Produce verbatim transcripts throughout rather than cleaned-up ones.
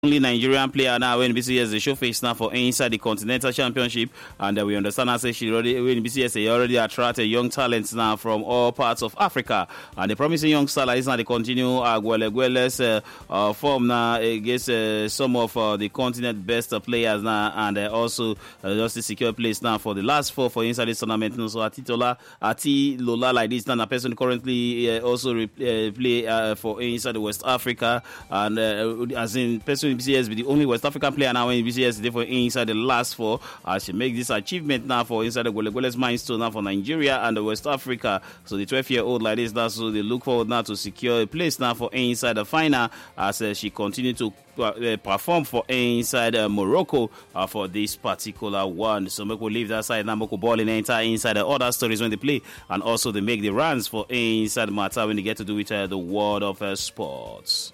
only Nigerian player now when B C S the show face now for inside the Continental Championship, and uh, we understand as she already when B C S they already attracted young talents now from all parts of Africa, and the promising young star is now they continue Agueleguele's uh, uh, form now against uh, some of uh, the continent best uh, players now, and uh, also uh, just to secure place now for the last four for inside this tournament. So Atitola, Ati Lola like this now, a person currently uh, also re- uh, play uh, for inside the West Africa, and uh, as in person. B C S be the only West African player now in B C S therefore inside the last four. Uh, she make this achievement now for inside the Golegoles milestone now for Nigeria and the West Africa. So the twelve-year-old like this now, so they look forward now to secure a place now for inside the final as uh, she continue to uh, perform for inside uh, Morocco uh, for this particular one. So make we leave that side now, make we ball in enter inside the other stories when they play, and also they make the runs for inside the matter when they get to do with uh, the world of uh, sports.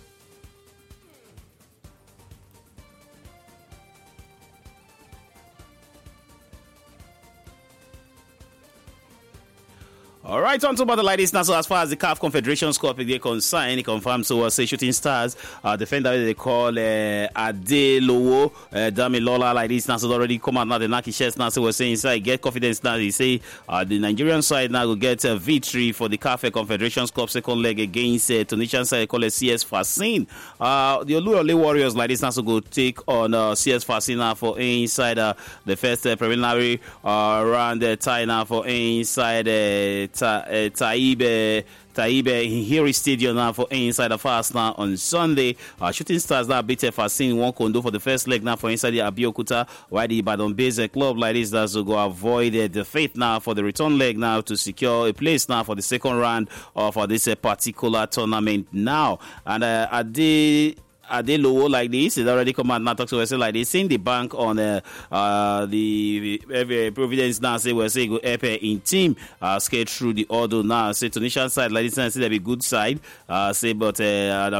All right, on to about the ladies now. So as far as the C A F Confederation Cup is concerned, it confirmed so uh, say Shooting Stars uh, defender they call uh, Adelowo uh, Damilola like this now. So already come out now the Naki chest now. So we're saying inside get confidence now. They say uh, the Nigerian side now will get a victory for the C A F Confederation Cup second leg against uh, Tunisian side called C S Fassin. Uh, the Oluyole Warriors like this now so go take on uh, C S Fassin now for inside uh, the first uh, preliminary uh, round uh, tie now for inside. Uh, Ta- uh, Taibe Taibe Hiri Stadium now for inside the fast now on Sunday. Uh, Shooting Stars now beat Fassin one condo for the first leg now for inside the Abeokuta, while the Ibadan based club like this does go avoid uh, defeat now for the return leg now to secure a place now for the second round of uh, this uh, particular tournament now. And uh, at the Are they low like this? It already come out now talk to us like this. Seeing the bank on uh, uh, the uh, Providence now say we'll say go up in team uh, skate through the order now. Say Tunisian side like this and say there be good side. Uh, say but uh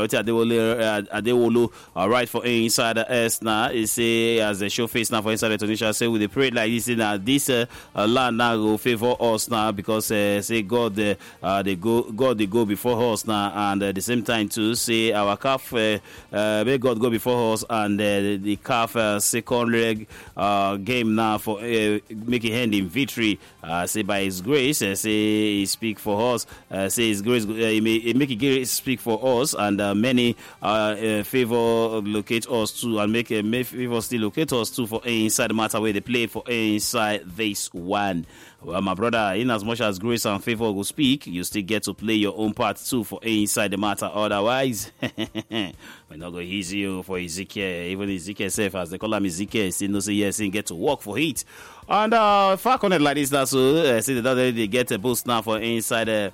Adewolu uh, right for inside the S now. It say as the show face now for inside the Tunisia say with the parade like this now this uh, uh, land now go favor us now because uh, say God uh, uh, they go God they go before us now, and uh, at the same time to say our C A F. Uh, Uh, may God go before us, and uh, the C A F uh, second leg uh, game now for uh, making hand in victory. Uh, say by His grace, uh, say He speak for us. Uh, say His grace, uh, He, may, he make His speak for us, and uh, many uh, uh, favor locate us too, and make uh, may favor still locate us too for inside the matter where they play for inside this one. Well, my brother, in as much as grace and favor will speak, you still get to play your own part too for inside the matter. Otherwise, we're not going to easy you for Ezekiel. Even Ezekiel self, as they call him Ezekiel, still no say yes, and get to work for it. And uh, far connect like this, that's so uh, see that they get a boost now for inside. Uh,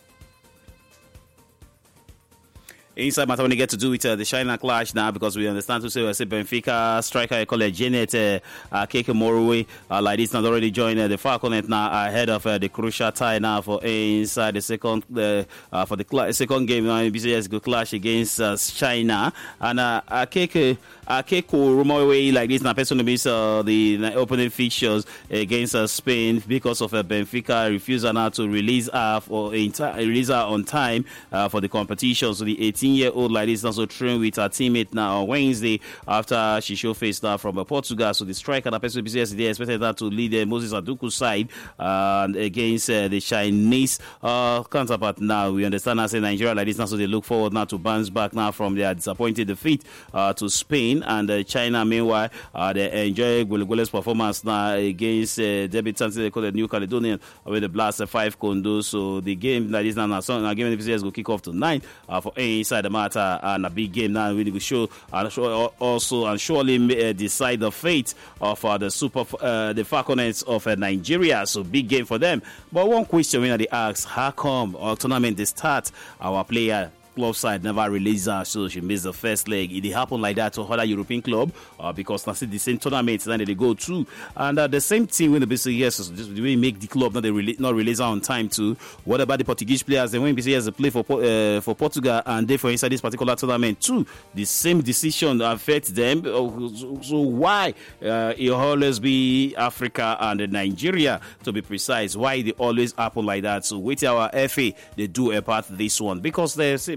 Inside matter when you get to do with uh, the China clash now, because we understand to say we say Benfica striker I call it Janet uh, uh, Keke Morue uh, like this now already joined uh, the Falconet now ahead of uh, the crucial tie now for uh, inside the second uh, uh, for the cl- second game now B C S go clash against uh, China, and uh, uh, Keke uh, Keke Morue like this now person to miss uh, the uh, opening fixtures against uh, Spain because of uh, Benfica refusal now to release her for in t- release her on time uh, for the competition. So the eighteen-year-old like this also trained with her teammate now on Wednesday after she showed face now from uh, Portugal. So the striker that person B C S they expected that to lead uh, Moses Aduku's side uh, against uh, the Chinese uh, counterpart. Now we understand as a Nigeria like this now, so they look forward now to bounce back now from their disappointing defeat uh, to Spain, and uh, China meanwhile uh, they enjoy Gulegule's performance now against uh, debutants they call the New Caledonian with the blast uh, five condos. So the game that is now now a game B C S will kick off tonight uh, for inside the matter, and a big game now really will show and show also and surely uh, decide the fate of uh, the super uh, the Falconets of uh, Nigeria. So big game for them. But one question when they ask, how come our tournament they start our player club side never release her, so she missed the first leg? It happened like that to other European club uh, because that's the same tournament that they go to, and uh, the same team when the B C S just the way make the club not they release not release her on time too. What about the Portuguese players? They when B C S play for uh, for Portugal and they for inside this particular tournament too, the same decision affects them. So, so why uh, it always be Africa and Nigeria to be precise? Why they always happen like that? So wait our F A they do a part this one because they say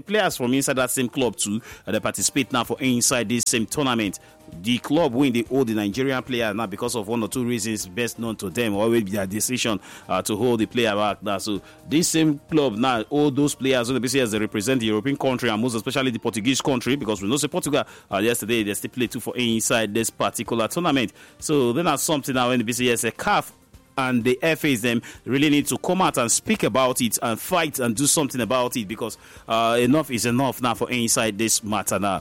players from inside that same club too, uh, they participate now for inside this same tournament. The club win the hold the Nigerian player now because of one or two reasons best known to them, or maybe their decision uh, to hold the player back now. So this same club now, all those players on the B C S, they represent the European country and most especially the Portuguese country, because we know say Portugal uh, yesterday they still played two for inside this particular tournament. So then that's something now when the B C S a C A F and the F As them really need to come out and speak about it and fight and do something about it, because uh, enough is enough now for inside this matter now.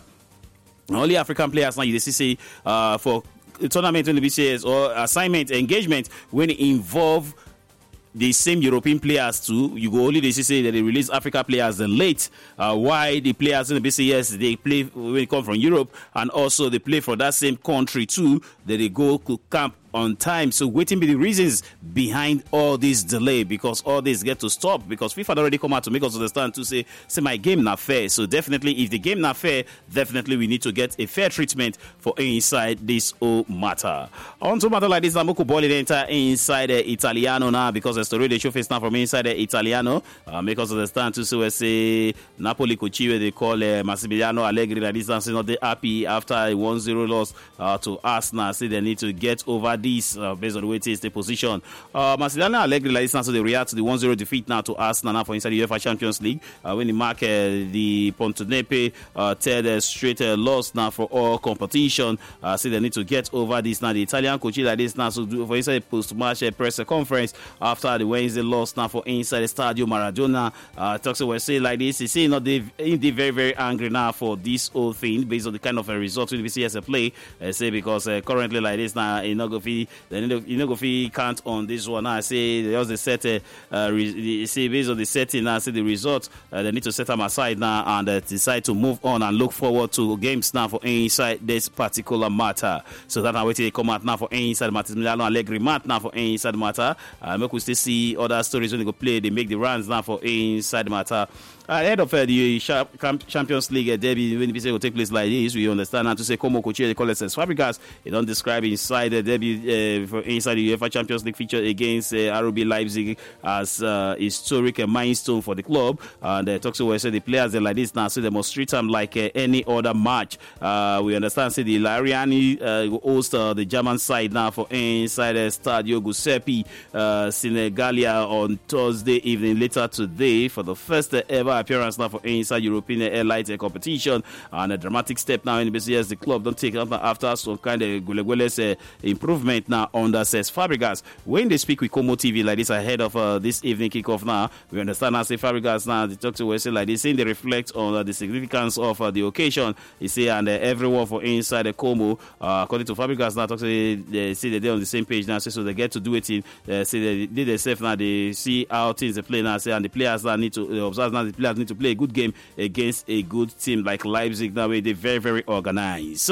Only African players now you see say uh, for a tournament in the B C S or assignment engagement when it involve the same European players too, you go only they say that they release Africa players then late. Uh, why the players in the B C S they play when they come from Europe, and also they play for that same country too, that they go to camp on time. So waiting be the reasons behind all this delay, because all this get to stop, because FIFA already come out to make us understand to say, say my game not fair. So definitely if the game not fair, definitely we need to get a fair treatment for inside this whole matter. On to matter like this, Namuku Ball enter inside the Italiano now, because the story they show face now from inside the Italiano. Uh, make us understand to say we say Napoli coach they call uh, Massimiliano Allegri like this, and not they happy after a one zero loss uh, to Arsenal. Say they need to get over this uh, based on the way it is the position. Uh, Massimiliano Allegri like this, so they react to the one zero defeat now to Arsenal now for inside the UEFA Champions League. Uh, when they mark uh, the Pontonepe uh, third uh, straight uh, loss now for all competition. Uh, say they need to get over this now. The Italian coach like this now, so do for inside the post-match uh, press conference after the Wednesday loss now for inside the Stadio Maradona. Uh, talks about say like this. He say not they they very very angry now for this whole thing based on the kind of a result we see as a play. Uh, say because uh, currently like this now you know go fi you know go fi count on this one. Now I say they also set uh, uh re, say based on the setting now say the result uh, they need to set them aside now and uh, decide to move on and look forward to games now for inside this particular matter. So that now wait till they come out now for inside Massimiliano Allegri mat now for inside matter. Uh, make we still see other stories when they go play. They make the runs now for inside matter. Ahead of uh, the Champions League uh, derby, when the will take place like this, we understand how to say Como Coach, they call it as Fabregas. They don't describe inside the derby uh, for inside the UEFA Champions League feature against uh, R B Leipzig as uh, historic uh, milestone for the club. And uh, talks about say the players they like this now, so they must treat them like uh, any other match. Uh, we understand say the Lariani uh, host uh, the German side now for inside the Stadio Giuseppe uh, Senegalia on Thursday evening later today for the first uh, ever appearance now for inside European Elite competition, and a dramatic step now in the B C S. The club don't take after, after some kind of Gulegueles uh, improvement now under says Fabregas. When they speak with Como T V like this ahead of uh, this evening kickoff now, we understand now say Fabregas now they talk to us like this, saying they reflect on uh, the significance of uh, the occasion. He say and uh, everyone for inside the Como, uh, according to Fabregas now, talk to they, they say that they're on the same page now, so, so they get to do it in. Uh, say they did themselves now. They see how things they play now. Say and the players now need to uh, observe now. The players need to play a good game against a good team like Leipzig. That way they're very, very organized.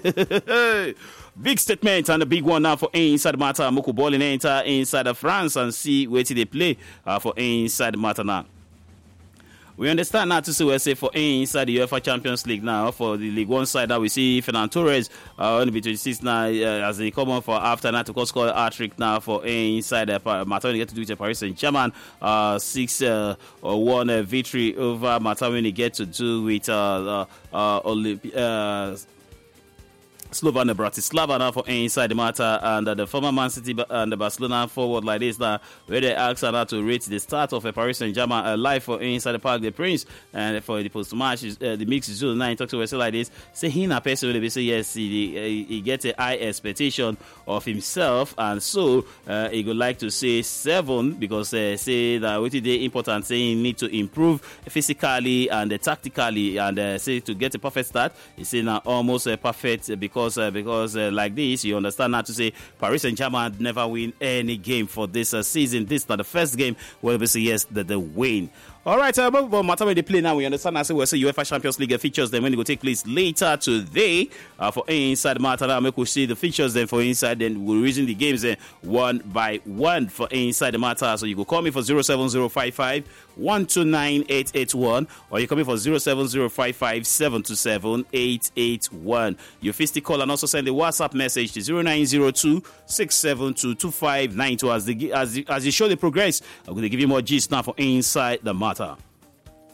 Big statement and a big one now for inside matter. Moko ball in enter inside of France and see where they play uh, for inside matter now. We understand now to see we say for inside the UEFA Champions League now. For the League One side, now we see Fernand Torres uh, only between six now uh, as they come on for after now to score a hat-trick now for inside the uh, Martin when get to do it at Paris Saint-Germain. Uh, six uh, or one uh, victory over Martin when he get to do with uh, uh, Olympi- uh Slovan Bratislava now for inside the matter, and uh, the former Man City and the Barcelona forward like this now, where they ask her to rate the start of a Paris Saint-Germain uh, live for inside the Parc des Princes, and for the post-match, uh, the mix is zero nine talks to us like this, say he na person will say yes, he, he, he gets a high expectation of himself, and so uh, he would like to say seven because uh, say that what is important, say he need to improve physically and uh, tactically, and uh, say to get a perfect start, he say now almost uh, perfect because Because, uh, because uh, like this, you understand now to say Paris Saint-Germain never win any game for this uh, season. This is not the first game where we say yes that they win. All right, uh, but, but matter where they play now, we understand. I say we say UEFA Champions League features then when it will take place later today uh, for inside matter. Now we see the features then for inside. Then we'll reason the games then one by one for inside the matter. So you go call me for zero seven zero five five one two nine eight eight one, or you call me for zero seven zero five five seven two seven eight eight one. You fisty call and also send a WhatsApp message to zero nine zero two six seven two two five nine two as the as the, as you show the progress. I'm going to give you more gist now for inside the matter.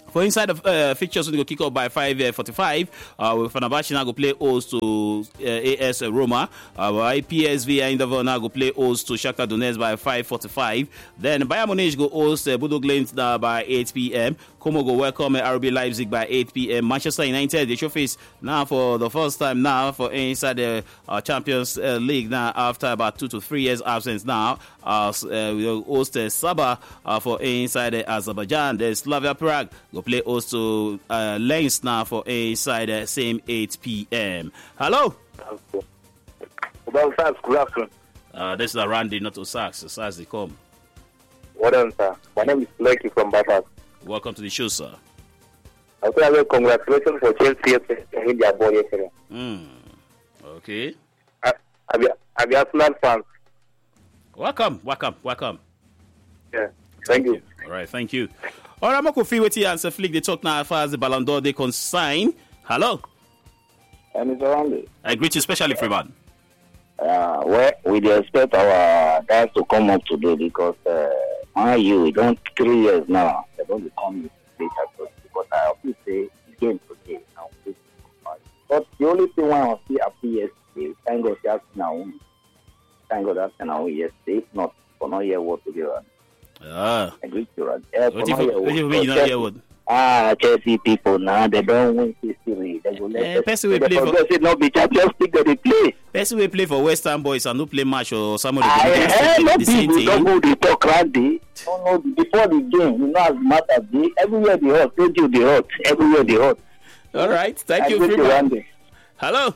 For inside the uh, fixtures, we go kick off by five forty-five. Uh, with Fenerbahce now go play host to uh, A S Roma. Uh, while P S V Eindhoven now go play host to Shakhtar Donetsk by five forty-five. Then Bayern Munich go host uh, Bodo Glimt now by eight p.m. Como go welcome uh, R B Leipzig by eight p.m. Manchester United, they show face now for the first time now for inside the uh, Champions uh, League now after about two to three years absence now. Uh, uh, we'll host uh, Sabah uh, for inside uh, Azerbaijan. Then Slavia Prague go play host to uh, Lens now for inside the uh, same eight p.m. Hello. Well, thanks. Good afternoon. Uh, this is Randy, not Osaks. Osaks, they come. Well done, sir. My name is Blakey from Batas. Welcome to the show, sir. I'll say well, congratulations for Chelsea in their ball yesterday. Mm. Okay. I, I'll be, I'll be Arsenal fans. Welcome, welcome, welcome. Yeah, thank you. All right, thank you. All right, I'm going to with you and Sir Flick. They talk now as far as the Ballon d'Or they consign. Hello. Uh, Mister Randy. I greet you, especially Freeman. Uh, well, we expect our guys to come up today because uh, mind you, we don't three years now. They don't become later because I have to say game today now. But the only thing I want to see happy yesterday, thank God that's now. Thank God that's now yesterday. If not, for not hear what to do. Ah. I agree to that. Yeah, what if you not hear what? Ah, Chelsea people now they don't win history. They go let eh, person will play for. It not be Champions League that they play. Person will play for West Ham boys and no play match or somebody. I heard no people don't go the talk Randy. No, no, before the game, you know as matter be everywhere the hot, don't you the hot, everywhere the hot. All right, thank I you, Freeman. Hello.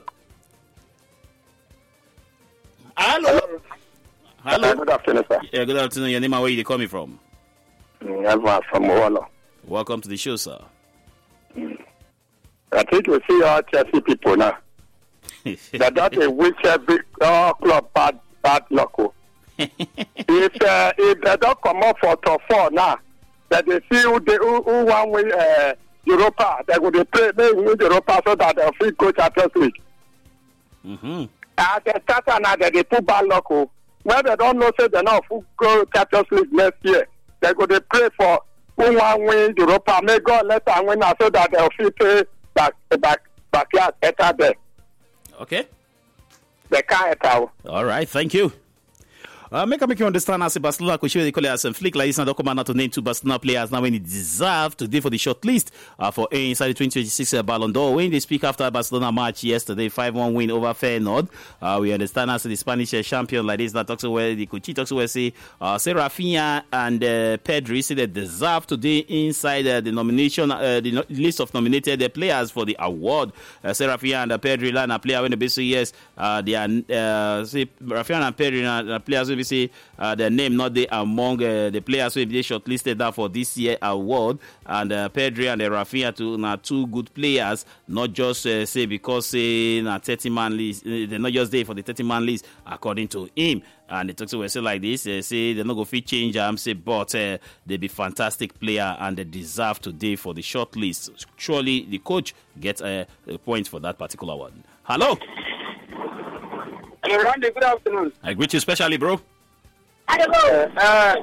Hello. Hello. Good afternoon, sir. Yeah, good afternoon. Your name and where you coming from? Mm, from Owolo. Welcome to the show, sir. Mm. I think we see all Chelsea people now. that that a wish every uh, club bad bad luck. if uh, if they don't come up for top four now, that they see who they who, who won with uh, Europa, they go to play they win Europa so that they'll free go Champions League. Mm-hmm. And they start now that they put bad luck. When they don't know say they not who go Champions League next year, they go to pray for who want win Europa. May God let them win so that they'll fit back back backyard better there. Okay. They can't tell. All right, thank you. Uh, make, make you understand as a Barcelona coach, they call it as a flick like this. Now, come out to name two Barcelona players now when they deserve today for the short list uh, for A inside the twenty twenty-six uh, Ballon d'Or. When they speak after Barcelona match yesterday, five one win over Feyenoord. Uh, we understand as the Spanish uh, champion like this. That talks where the coach talks where say, uh, say Rafinha and uh, Pedri say they deserve today inside uh, the nomination, uh, the no- list of nominated uh, players for the award. Uh, say Rafinha and uh, Pedri land a player when the basic yes, uh, they are uh, say Rafinha and Pedri are players will be say uh, their name not there among uh, the players who be shortlisted that for this year award, and uh, Pedri and uh, Rafinha too now two good players, not just uh, say because say na thirty man list, uh, they're not just there for the thirty man list according to him. And they talk to say like this, uh, say they're not going to change them, say but uh, they be fantastic player and they deserve today for the short list. Surely the coach gets uh, a point for that particular one. Hello. Hello, Randy. Good afternoon. I greet you especially, bro. Hello. Uh,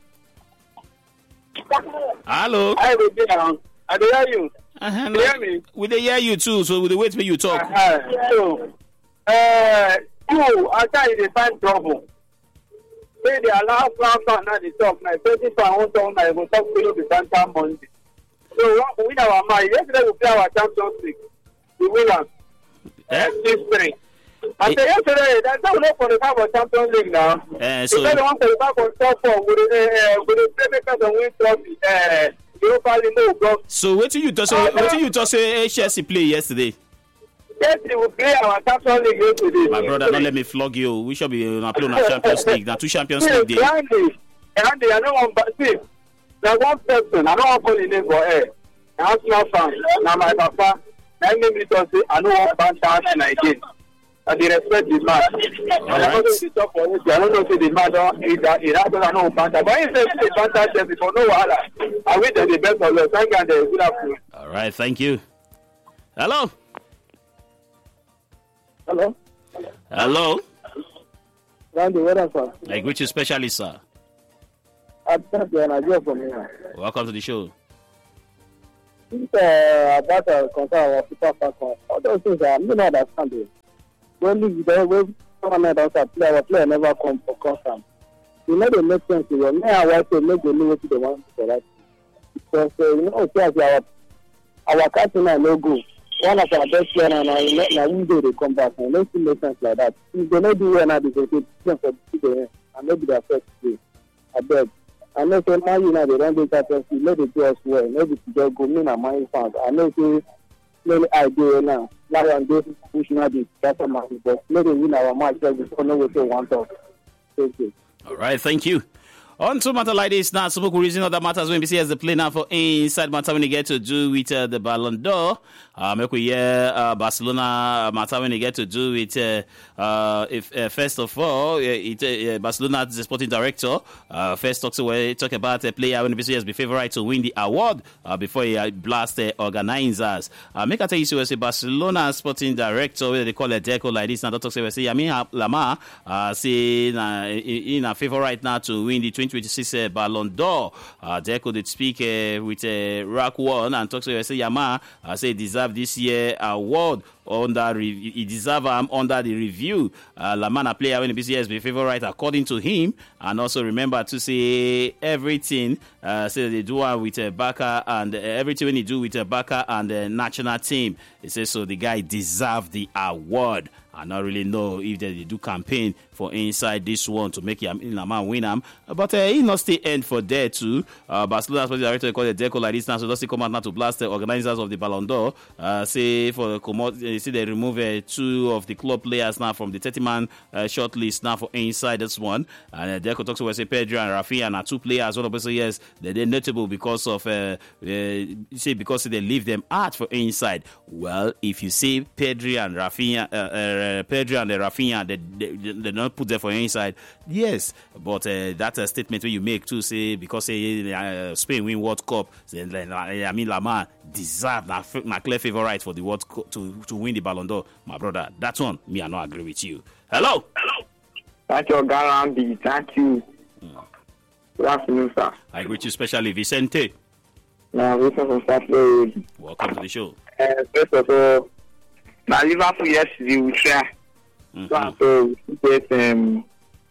Hello. I will be around. I do hear you. Uh-huh, You hear me? We dey hear you too, so we dey wait for you talk. Uh-huh. So, uh, you, after you find trouble, say they allow Franca now the talk. Now, twenty pound won't talk. Now, will talk to you the Santa Monday. So, we win our mind. Yesterday we play our Champions League. We win us. Eh? This spring. And so yesterday, there's no no for the time of Champions League now. Uh, So, so they want to the back on top four with the uh, with the playmakers and win trophy. Uh, Europa League no go. so wetin you talk say wetin you talk say Chelsea play yesterday? Yes, we will play our Champions League yesterday. My brother, don't let me flog you. We should be na play na Champions League. Na two Champions League dey. Andy, Andy, I don't want to see. There's one person, I don't want to call his name for air. I ask my fan, now my papa, I name it to say, I don't want to ban again. And they respect the man. All I don't know if right. talk for it. I don't know if the man don't eat that. It happens, I know banter. But if they banter them before, no wahala. I wish them the best of luck. Thank you and good afternoon. All right, thank you. Hello. Hello. Hello. Randy, where are you? I greet you especially, sir. I'm from here. Welcome to the show. If uh, about uh, concern our Super Falcons, all those things I do not understand it. Only the way someone else play, our player never come for concern. You know, they make sense to you. Me and wife say make the know what they want to correct. Because uh, you know, our our captain are no good. One of our best players and now now we do they come back and let's make sense like that. If they not do well now, they go to for the and maybe their first play. I beg. I know say now you know they don't do that first. Let they do us well. Maybe to just go in and mind fans. I know say many idea now. Now and they push now the better match, but let them win our match before no what they want to. Thank you. All right, thank you. On to matter like this now, some reason other matters when we see as the play now for inside matter when you get to do with uh, the Ballon d'Or. Uh, make we hear uh, Barcelona matter when you get to do with uh, uh, if uh, first of all, uh, it, uh, Barcelona the sporting director uh, first talks away talk about a player when we see as the favorite to win the award uh, before he uh, blast the organizers. Uh, make I tell you so say Barcelona sporting director where they call it Deco like this now. Don't talk say I mean Lamar uh, say uh, in a favor right now to win the twenty twenty-six uh, Ballon d'Or. Uh, Deco did speak uh, with uh, Rack One and talks to say Yama uh, say deserve this year award under re- he deserve um, under the review. Uh, Lamana player when the B C S be favorite according to him, and also remember to say everything. Uh, say they do one with a uh, Baka and uh, everything when he do with a uh, Baka and the uh, national team. He says so the guy deserve the award. I don't really know if they, they do campaign for inside this one to make him Lamar win him, but uh, he not stay end for there too. Uh, Barcelona sporting director called the Deco like this now, so just come out now to blast the organizers of the Ballon d'Or. Uh, say for the commod, see they remove uh, two of the club players now from the thirty man uh, short list now for inside this one. And uh, Deco talks about say Pedro and Rafinha and two players. One of them say yes, they're notable because of uh, uh, say because they leave them out for inside. Well, if you say Pedro and Rafinha. Uh, uh, Uh, Pedro and uh, Rafinha, they, they, they don't put there for inside. Yes, but uh, that's a statement where you make to say because say, uh, Spain win World Cup, say, I mean Lamar deserve na, na clear favorite for the World Cup to, to win the Ballon d'Or. My brother, that one, me I not agree with you. Hello. Thank you, Garambi. Thank you. Mm. Good afternoon, sir. I agree with you, especially Vicente. Now, Vicente from Saturday. Welcome to the show. Uh, first of all, now Liverpool yesterday we try. Mm-hmm. So we get um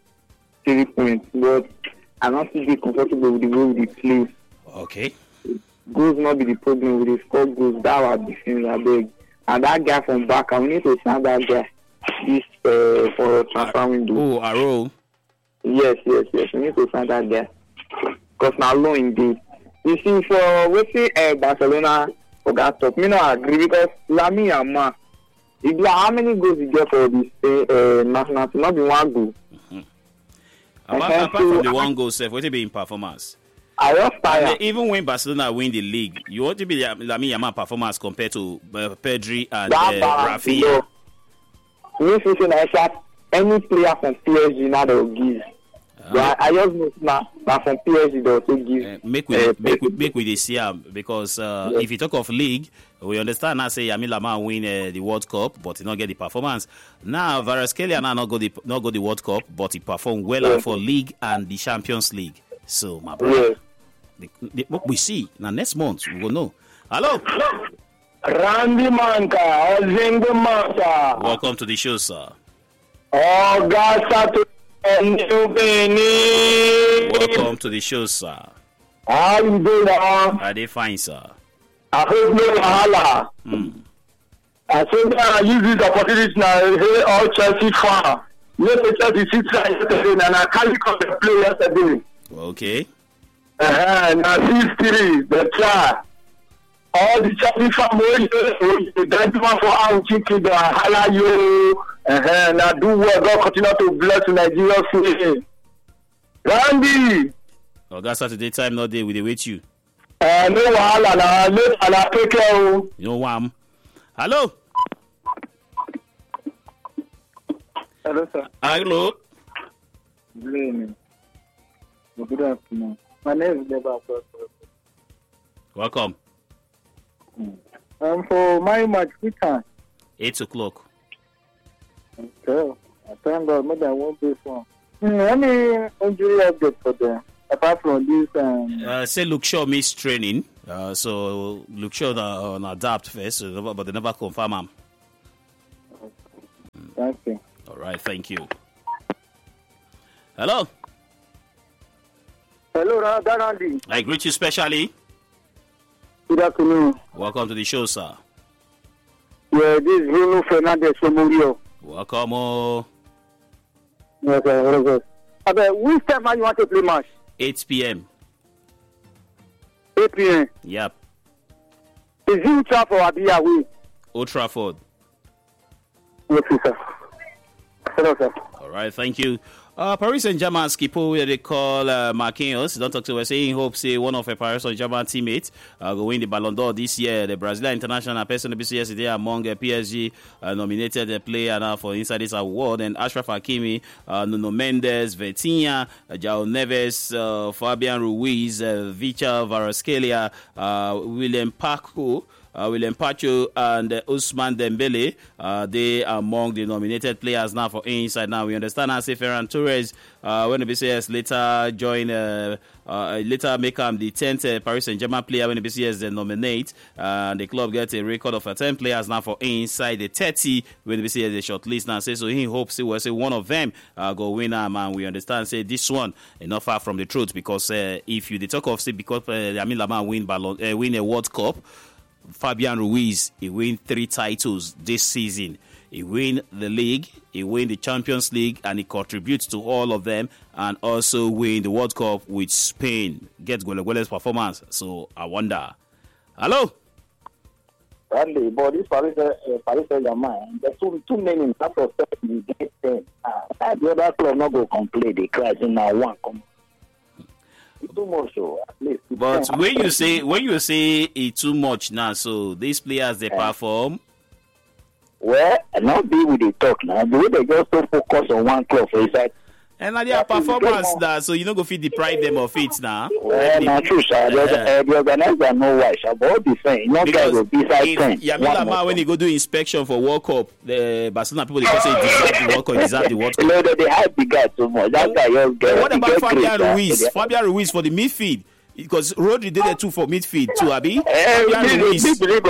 three points, but I don't feel comfortable with the way we play. Okay. Goals not be the problem with the score goals. That was the thing I beg. And that guy from back, I need to sign that guy. This uh, for transfer window. Oh, Aro. Yes, yes, yes. We need to sign that guy. Because now low indeed. You see, for we see uh, Barcelona for that top, me not agree because Lamine Yamal. If you how many goals you get for this uh, national team? Not be one goal. Mm-hmm. Apart, apart from the one goal, Seth, what it be in performance? I was tired. Even when Barcelona win the league, you want to be Lamine Yamal performance compared to uh, Pedri and uh, Rafinha. You know, I any player from P S G now they will give. Uh, yeah, I just know now, now from P S G they also give. Uh, make we uh, make we make we this year because uh, yes. If you talk of league, we understand now say Lamine Yamal win uh, the World Cup, but he not get the performance. Now Kvaratskhelia now not go the not go the World Cup, but he performed well yes. for league and the Champions League. So my brother, yes. the, the, what we see now next month we will know. Hello. Randy Manka, Ozing Manka. Welcome to the show, sir. Oh, God, New Benin. Welcome to the show, sir. How you doing now? Are they fine, sir? I hope no wahala. Hmm. I think I use this opportunity now. Hey, all Chelsea fans. Let Chelsea sit yesterday and I can't come to play yesterday. Okay. Uh-huh. Now six three, the try. All the Chelsea fans, the gentleman for our chicken, the hala you. Uh-huh. Now do well. God continue to bless Nigeria. Randy. Oh, that's Saturday time, not day. We dey wait you. Uh, no wahala na late and I take care. You know wham. Hello. Hello, sir. Hello. Good evening. Good afternoon. My name is Deba. Welcome. Um, for my match, which time? Eight o'clock. Okay. I thank God. Maybe I won't be one. Hmm, any injury update for them? Apart from this, um... uh, say Luke Shaw missed training. Uh, so look sure on adapt first, but they never confirm them. Thank you. All right, thank you. Hello. Hello, Randy. I greet you specially. Good afternoon. Welcome to the show, sir. Yeah, this is Bruno Fernandez from Murio. Welcome. Oh. Yes, sir. Yes, sir. Okay, which time are you want to play match? eight p.m. eight p.m. Yep. Is it Old Trafford or be away? Old Trafford. Okay, sir. Hello, sir. All right, thank you. Uh, Paris Saint-Germain skipper, where they call uh, Marquinhos, don't talk to us, saying hope say one of a Paris Saint-Germain teammates uh, go win the Ballon d'Or this year. The Brazilian international person B C yesterday among uh, P S G uh, nominated a player now for inside this award, and Achraf Hakimi, uh, Nuno Mendes, Vitinha, uh, João Neves, uh, Fabian Ruiz, uh, Vicha Varaskelia, uh, William Paco. Uh, William Pacho and uh, Ousmane Dembele, uh, they are among the nominated players now for inside. Now we understand as if Ferran Torres, uh, when the B C S later join, uh, uh, later make him the tenth uh, Paris Saint-Germain player when the B C S they nominate, uh, the club gets a record of uh, ten players now for inside the thirty when the B C S they shortlist now. Say so he hopes he will say one of them uh, go win, um, and we understand say this one is not far from the truth because uh, if you the talk of say because uh, Lamine Yamal win Ballon, uh, win a World Cup. Fabian Ruiz, he win three titles this season. He win the league, he win the Champions League, and he contributes to all of them, and also win the World Cup with Spain. Get Gueleguele's performance. So I wonder. Hello. Randy, but this Paris, uh, Paris Saint-Germain, there's too, too many in terms of you get ten. Uh, the other club not go complain. They cry in now one come. Too much, so at least. But when you say when you say it's too much now, so these players they yeah. perform. Well, not be with the talk now. The way they just don't focus on one club for inside. And now their performance now, so you don't go fit deprive them of it now. Well, not true, sir. The, uh, the organizer know why, sir. But all the same, not guys will be side ten. Yamin Lamar, when he go do inspection for World Cup, the Barcelona people they go say deserve the World Cup, deserve the World Cup. You know that they hype the guy too much. That guy just get. What about Fabian Ruiz? Fabian Ruiz for the midfield. Because Rodri did it too for midfield too, Abi. Fabian Ruiz.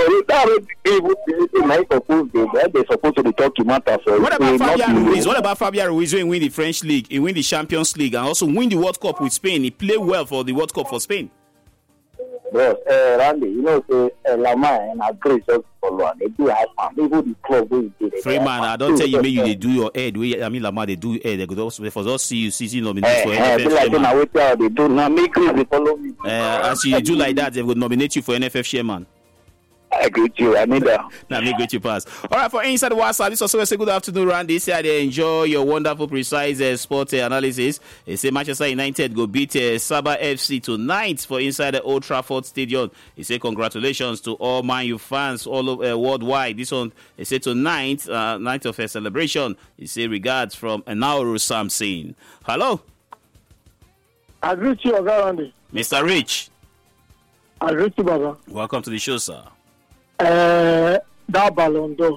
What about Fabian Ruiz? What about Fabian Ruiz when he win the French league, he win the Champions League, and also win the World Cup with Spain? He played well for the World Cup for Spain. Yes, uh, Randy, you know, say uh, Lamar and Agri just follow, and they do have fun. They go the club where you did it. Freeman, I don't tell you, maybe you they do your head. I mean, Lamar they do head. They go also for us see you season nominate for N F F chairman. They do now. Make they follow me. Uh, as you do like that, they will nominate you for N F F chairman. I greet you. I need that. Now, me greet you pass. All right, for Inside WhatsApp, this also say good afternoon, Randy. Say they enjoy your wonderful, precise uh, sport uh, analysis. They say Manchester United go beat uh, Sabah F C tonight for inside the Old Trafford Stadium. He say congratulations to all Man U fans all over uh, worldwide. This one, they say tonight, uh, night of a celebration. He say regards from Enauru Samson. Hello. I greet you, Randy. Mister Rich. I greet you, Baba. Welcome to the show, sir. Uh, that Ballon d'Or.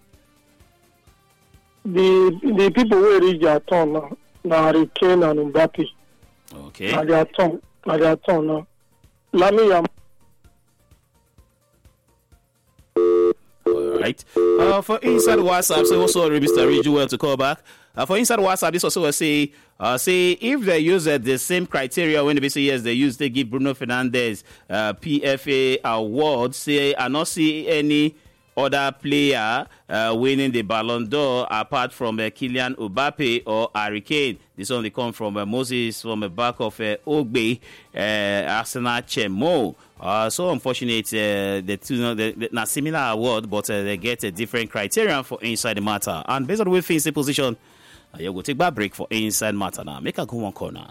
The the people who reach their turn now, now Harry Kane and Mbappe. Okay. Now their turn, now their turn now. Lamine Yamal. All right. Uh, for Inside WhatsApp, so also Mister Rich, well to call back. Uh, for Inside WhatsApp, this also will say, uh, say if they use uh, the same criteria when they say yes, they use they give Bruno Fernandes uh, P F A award. Say I not see any other player uh, winning the Ballon d'Or apart from uh, Kylian Mbappe or Harry Kane. This only come from uh, Moses from the back of uh, Ogbe, uh, Arsenal Chemo. Uh, so unfortunate, uh, the two, you know, the, the, not similar award, but uh, they get a different criterion for inside the matter. And based on the way things the position, uh, you go take back break for inside matter now. Make a go one corner.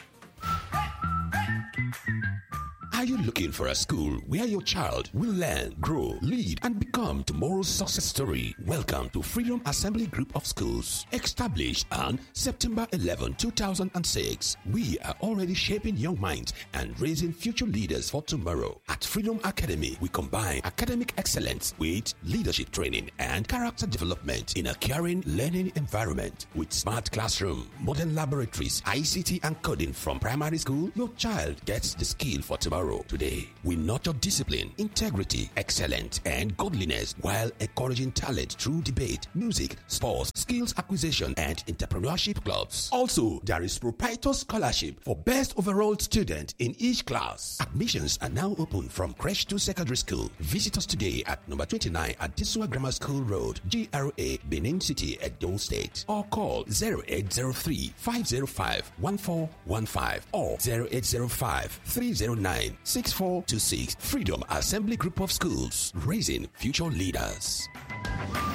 Are you looking for a school where your child will learn, grow, lead, and become tomorrow's success story? Welcome to Freedom Assembly Group of Schools. Established on September eleventh, two thousand six, we are already shaping young minds and raising future leaders for tomorrow. At Freedom Academy, we combine academic excellence with leadership training and character development in a caring learning environment. With smart classroom, modern laboratories, I C T, and coding from primary school, your child gets the skill for tomorrow. tomorrow today. We nurture discipline, integrity, excellence, and godliness while encouraging talent through debate, music, sports, skills acquisition, and entrepreneurship clubs. Also, there is proprietor scholarship for best overall student in each class. Admissions are now open from creche to secondary school. Visit us today at number twenty-nine at Disua Grammar School Road, G R A, Benin City, Edo State, or call zero eight zero three, five zero five, one four one five or zero eight zero five, three zero nine, six four two six. Freedom Assembly Group of Schools, raising future leaders.